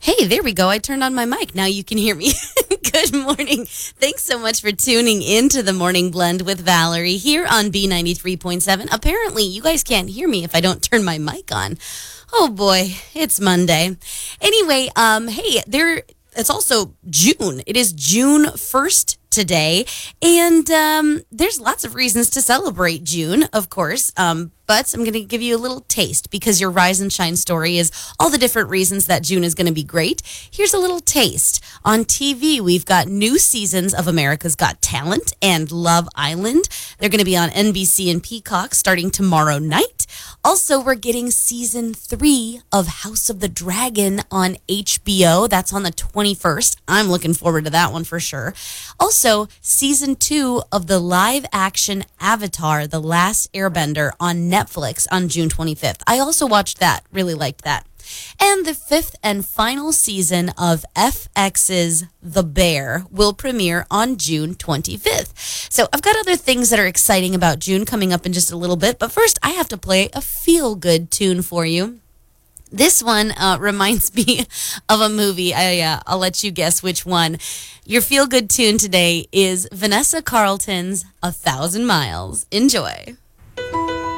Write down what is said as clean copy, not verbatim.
Hey, there we go. I turned on my mic. Now you can hear me. Good morning. Thanks so much for tuning into the Morning Blend with Valerie here on B93.7. Apparently, you guys can't hear me if I don't turn my mic on. Oh boy, it's Monday. Anyway, hey, it's also June. It is June 1st today, and there's lots of reasons to celebrate June, of course, but I'm going to give you a little taste because your Rise and Shine story is all the different reasons that June is going to be great. Here's a little taste. On TV, we've got new seasons of America's Got Talent and Love Island. They're going to be on NBC and Peacock starting tomorrow night. Also, we're getting season 3 of House of the Dragon on HBO. That's on the 21st. I'm looking forward to that one for sure. Also, season 2 of the live action Avatar, The Last Airbender on Netflix on June 25th. I also watched that. Really liked that. And the 5th and final season of FX's The Bear will premiere on June 25th. So I've got other things that are exciting about June coming up in just a little bit. But first, I have to play a feel-good tune for you. This one reminds me of a movie. I'll let you guess which one. Your feel-good tune today is Vanessa Carlton's 1,000 Miles. Enjoy.